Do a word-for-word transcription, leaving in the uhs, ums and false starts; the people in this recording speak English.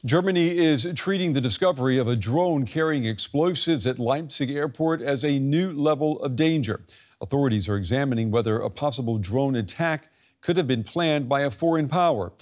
Germany is treating the discovery of a drone carrying explosives at Leipzig airport as a new level of danger. Authorities are examining whether a possible drone attack could have been planned by a foreign power.